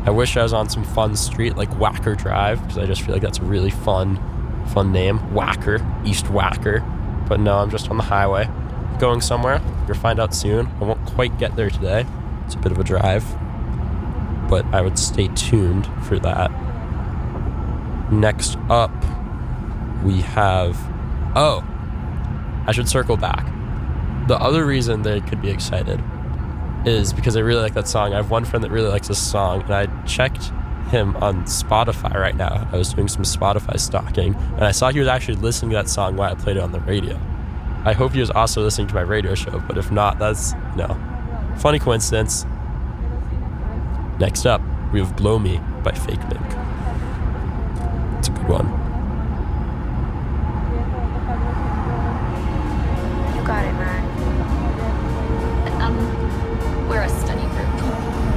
I wish I was on some fun street like Wacker Drive, because I just feel like that's a really fun name. Wacker, East Wacker. But no, I'm just on the highway going somewhere. You'll find out soon. I won't quite get there today. It's a bit of a drive, but I would stay tuned for that. Next up, we have... Oh, I should circle back. The other reason they could be excited is because I really like that song. I have one friend that really likes this song, and I checked him on Spotify right now. I was doing some Spotify stalking, and I saw he was actually listening to that song while I played it on the radio. I hope he was also listening to my radio show, but if not, that's, funny coincidence. Next up, we have Blow Me by Fake Mink. It's a good one.